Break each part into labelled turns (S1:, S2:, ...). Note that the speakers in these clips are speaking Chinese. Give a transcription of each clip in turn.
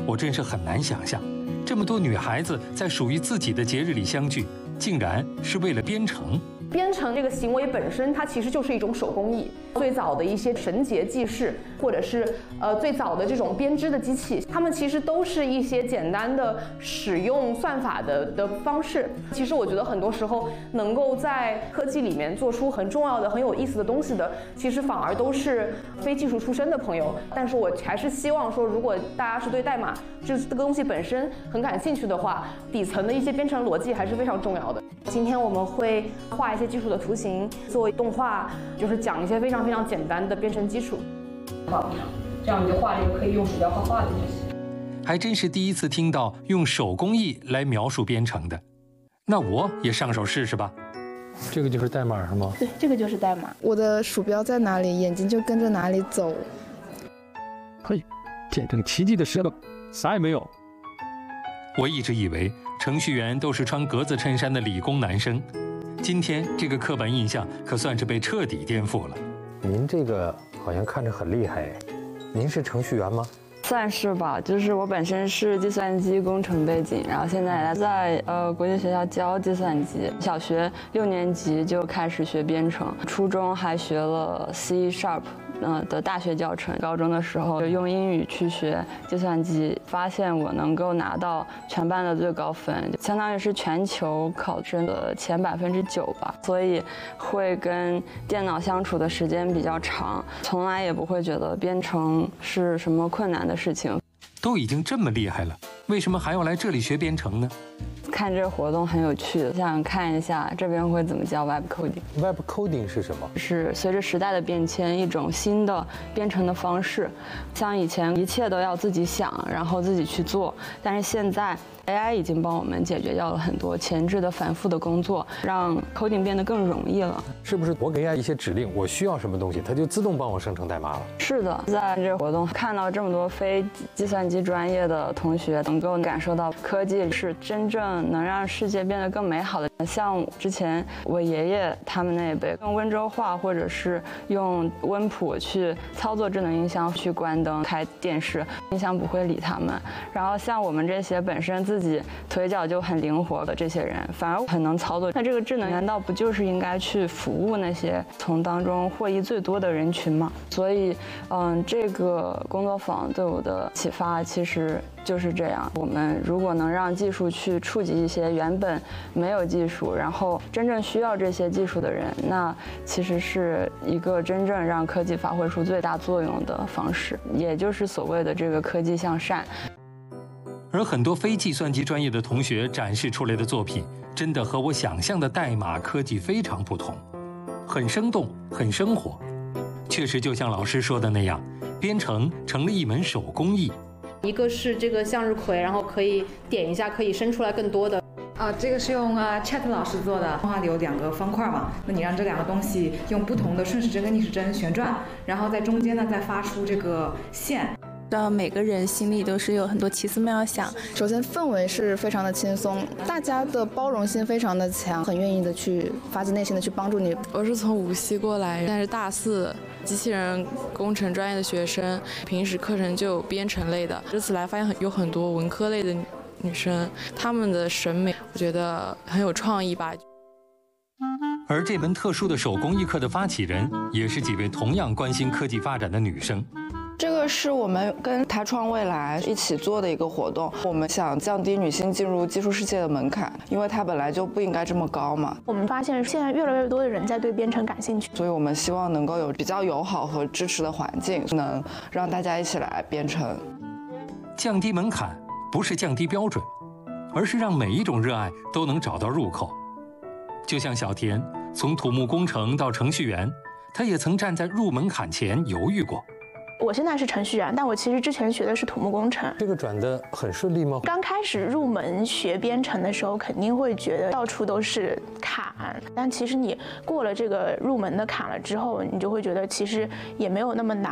S1: 我真是很难想象，这么多女孩子在属于自己的节日里相聚，竟然是为了编程。
S2: 编程这个行为本身，它其实就是一种手工艺。最早的一些绳结记事，或者是最早的这种编织的机器，它们其实都是一些简单的使用算法的方式。其实我觉得很多时候能够在科技里面做出很重要的、很有意思的东西的，其实反而都是非技术出身的朋友。但是我还是希望说，如果大家是对代码这个东西本身很感兴趣的话，底层的一些编程逻辑还是非常重要的。今天我们会画一些基础的图形，做动画，就是讲一些非常非常简单的编程基础。这样你就画这个可以用鼠标画画的就行。
S1: 还真是第一次听到用手工艺来描述编程的，那我也上手试试吧。
S3: 这个就是代码是吗？
S4: 对，这个就是代码。我的鼠标在哪里，眼睛就跟着哪里走。
S3: 嘿，见证奇迹的时刻，啥也没有。
S1: 我一直以为程序员都是穿格子衬衫的理工男生，今天这个刻板印象可算是被彻底颠覆了。
S5: 您这个好像看着很厉害，您是程序员吗？
S6: 算是吧，就是我本身是计算机工程背景，然后现在在国际学校教计算机，小学6年级就开始学编程，初中还学了 C# 的大学教程，高中的时候就用英语去学计算机，发现我能够拿到全班的最高分，相当于是全球考生的前9%吧，所以会跟电脑相处的时间比较长，从来也不会觉得编程是什么困难的事情。
S1: 都已经这么厉害了，为什么还要来这里学编程呢？
S6: 看这个活动很有趣，想看一下这边会怎么教 Web Coding。Web
S5: Coding 是什么？
S6: 是随着时代的变迁，一种新的编程的方式。像以前一切都要自己想，然后自己去做，但是现在 AI 已经帮我们解决掉了很多前置的反复的工作，让 coding 变得更容易了。
S5: 是不是我给 AI 一些指令，我需要什么东西，它就自动帮我生成代码了？
S6: 是的，在这个活动看到这么多非计算机专业的同学，能够感受到科技是真正能让世界变得更美好的。像之前我爷爷他们那一辈用温州话或者是用温谱去操作智能音箱，去关灯开电视，音箱不会理他们。然后像我们这些本身自己腿脚就很灵活的这些人，反而很能操作。那这个智能难道不就是应该去服务那些从当中获益最多的人群吗？所以这个工作坊对我的启发其实就是这样。我们如果能让技术去触及一些原本没有技术，然后真正需要这些技术的人，那其实是一个真正让科技发挥出最大作用的方式，也就是所谓的这个科技向善。
S1: 而很多非计算机专业的同学展示出来的作品，真的和我想象的代码科技非常不同，很生动，很生活。确实就像老师说的那样，编程成了一门手工艺。
S2: 一个是这个向日葵，然后可以点一下，可以生出来更多的。
S7: 这个是用Chat 老师做的，有2个方块嘛，那你让这2个东西用不同的顺时针跟逆时针旋转，然后在中间呢再发出这个线。
S4: 让每个人心里都是有很多奇思妙想。首先氛围是非常的轻松，大家的包容性非常的强，很愿意的去发自内心的去帮助你。
S8: 我是从无锡过来，但是大4机器人工程专业的学生，平时课程就有编程类的。这次来发现有很多文科类的女生，她们的审美我觉得很有创意吧。
S1: 而这门特殊的手工艺课的发起人，也是几位同样关心科技发展的女生。
S9: 这个是我们跟台创未来一起做的一个活动，我们想降低女性进入技术世界的门槛，因为它本来就不应该这么高嘛。
S4: 我们发现现在越来越多的人在对编程感兴趣，
S9: 所以我们希望能够有比较友好和支持的环境，能让大家一起来编程。
S1: 降低门槛不是降低标准，而是让每一种热爱都能找到入口。就像小田从土木工程到程序员，他也曾站在入门槛前犹豫过。
S4: 我现在是程序员，但我其实之前学的是土木工程。
S5: 这个转得很顺利吗？
S4: 刚开始入门学编程的时候，肯定会觉得到处都是坎，但其实你过了这个入门的坎了之后，你就会觉得其实也没有那么难。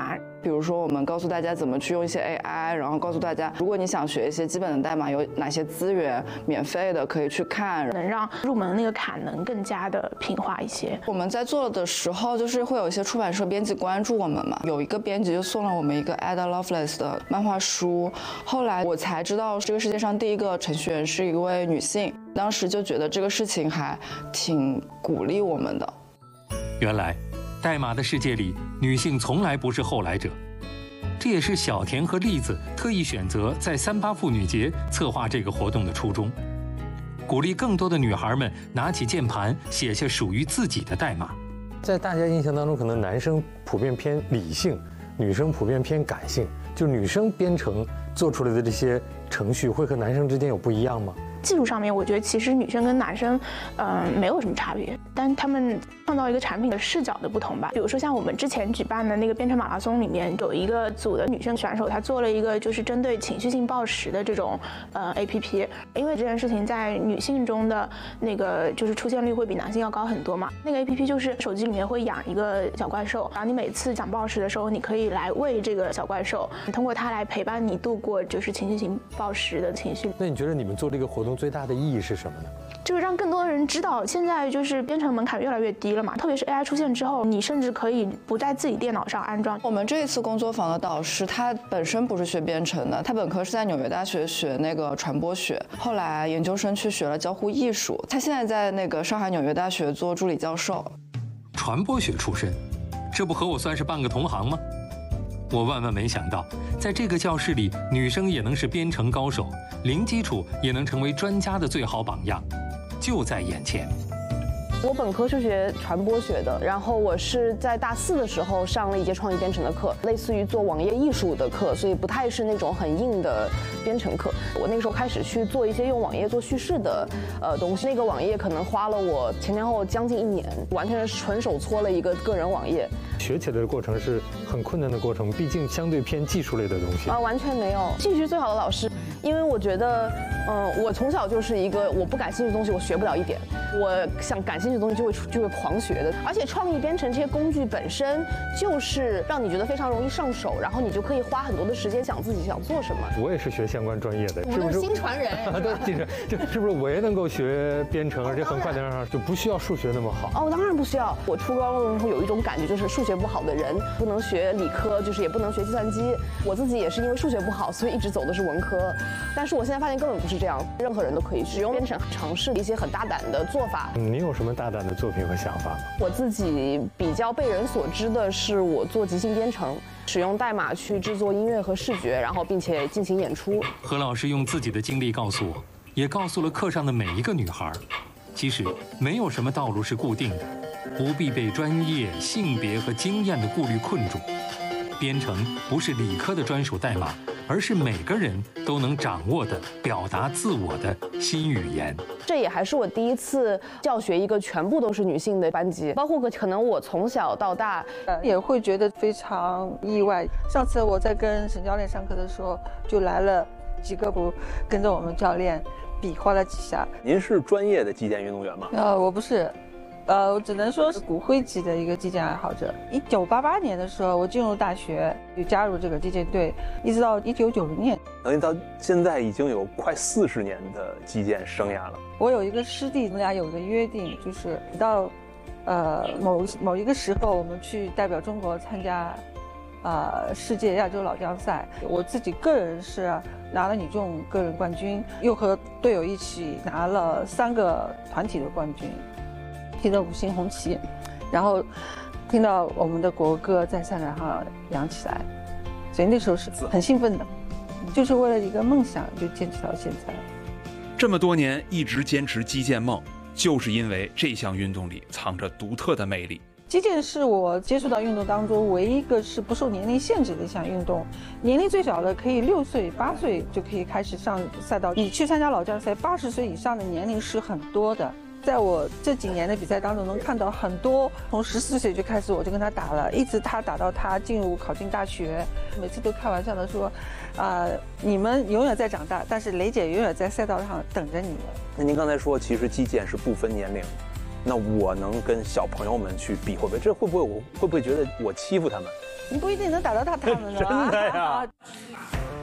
S9: 比如说我们告诉大家怎么去用一些 AI， 然后告诉大家，如果你想学一些基本的代码，有哪些资源免费的可以去看，
S10: 能让入门的那个坎能更加的平滑一些。
S9: 我们在做的时候，就是会有一些出版社编辑关注我们嘛，有一个编辑就送了我们一个 Ada Lovelace 的漫画书，后来我才知道这个世界上第一个程序员是一位女性，当时就觉得这个事情还挺鼓励我们的。
S1: 原来代码的世界里，女性从来不是后来者。这也是小田和栗子特意选择在38妇女节策划这个活动的初衷，鼓励更多的女孩们拿起键盘，写下属于自己的代码。
S5: 在大家印象当中，可能男生普遍偏理性，女生普遍偏感性，就女生编程做出来的这些程序会和男生之间有不一样吗？
S10: 技术上面，我觉得其实女生跟男生，没有什么差别，但他们创造一个产品的视角的不同吧。比如说像我们之前举办的那个编程马拉松里面，有一个组的女生选手，她做了一个就是针对情绪性暴食的这种APP， 因为这件事情在女性中的那个就是出现率会比男性要高很多嘛。那个 APP 就是手机里面会养一个小怪兽，然后你每次讲暴食的时候，你可以来喂这个小怪兽，通过它来陪伴你度过就是情绪性暴食的情绪。
S5: 那你觉得你们做这个活动最大的意义是什么呢？
S10: 就是让更多的人知道，现在就是编程门槛越来越低了嘛，特别是 AI 出现之后，你甚至可以不在自己电脑上安装。
S9: 我们这一次工作坊的导师，他本身不是学编程的，他本科是在纽约大学学那个传播学，后来研究生去学了交互艺术，他现在在那个上海纽约大学做助理教授。
S1: 传播学出身，这不和我算是半个同行吗？我万万没想到，在这个教室里，女生也能是编程高手，零基础也能成为专家的最好榜样，就在眼前。
S2: 我本科是学传播学的，然后我是在大4的时候上了一节创意编程的课，类似于做网页艺术的课，所以不太是那种很硬的编程课。我那个时候开始去做一些用网页做叙事的东西，那个网页可能花了我前后将近1年，完全是纯手搓了一个个人网页。
S5: 学起来的过程是很困难的过程，毕竟相对偏技术类的东西。
S2: 完全没有，兴趣是最好的老师，因为我觉得，我从小就是一个我不感兴趣的东西我学不了一点，我想感兴趣的东西就会狂学的。而且创意编程这些工具本身就是让你觉得非常容易上手，然后你就可以花很多的时间想自己想做什么。
S5: 我也是学相关专业的，
S2: 我们都是新传人，
S5: 对，就是不是我也能够学编程，而且很快能上，就不需要数学那么好。
S2: 当然不需要。我初高中的时候有一种感觉，就是数学不好的人不能学理科，就是也不能学计算机。我自己也是因为数学不好，所以一直走的是文科。但是我现在发现根本不是这样，任何人都可以使用编程，尝试一些很大胆的做法。
S5: 你有什么大胆的作品和想法吗？
S2: 我自己比较被人所知的是，我做即兴编程，使用代码去制作音乐和视觉，然后并且进行演出。
S1: 何老师用自己的经历告诉我，也告诉了课上的每一个女孩，其实没有什么道路是固定的，不必被专业、性别和经验的顾虑困住。编程不是理科的专属代码，而是每个人都能掌握的表达自我的新语言。
S2: 这也还是我第一次教学一个全部都是女性的班级，包括可能我从小到大
S11: 也会觉得非常意外。上次我在跟沈教练上课的时候，就来了几个不跟着我们教练比划了几下。
S12: 您是专业的击剑运动员吗？
S11: 我不是。我只能说是骨灰级的一个击剑爱好者。1988年的时候，我进入大学就加入这个击剑队，一直到1990年，
S12: 等于到现在已经有快40年的击剑生涯了。
S11: 我有一个师弟，我们俩有个约定，就是到某一个时候，我们去代表中国参加世界亚洲老将赛。我自己个人是拿了女众个人冠军，又和队友一起拿了3个团体的冠军。提着5星红旗，然后听到我们的国歌在赛场上扬起来，所以那时候是很兴奋的，就是为了一个梦想就坚持到现在。
S13: 这么多年一直坚持击剑梦，就是因为这项运动里藏着独特的魅力。
S11: 击剑是我接触到运动当中唯一一个是不受年龄限制的一项运动，年龄最小的可以6岁、8岁就可以开始上赛道。你去参加老将赛，80岁以上的年龄是很多的。在我这几年的比赛当中，能看到很多从14岁就开始我就跟他打了，一直他打到他考进大学，每次都开玩笑的说，你们永远在长大，但是雷姐永远在赛道上等着你们。
S12: 那您刚才说，其实击剑是不分年龄， 那我能跟小朋友们去比会不会？这会不会觉得我欺负他们？
S11: 你不一定能打到他们的。
S12: 真的呀。